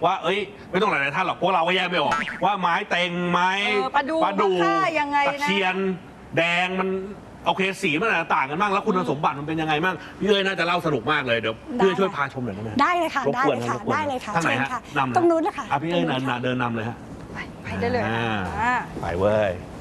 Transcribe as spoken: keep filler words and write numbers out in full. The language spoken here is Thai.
ว่าเอ้ยไม่ต้องหลายๆท่านหรอกพวกเราก็แยกไม่ออกว่าไม้เต็งไม้ปลาดูปลาดูยังไงนะตะเคียนแดงมันโอเคสีมันต่างกันบ้างแล้วคุณสมบัติมันเป็นยังไงบ้างพี่เอ้ยน่าจะเล่าสนุกมากเลยเดี๋ยวพี่เอ้ยช่วยพาชมหน่อยได้ไหมได้เลยค่ะได้เลยค่ะได้เลยค่ะท่านไหนฮะนำตรงนู้นเลยค่ะพี่เอ้ยเดินนำเลยฮะไปได้เลยไปเว้ย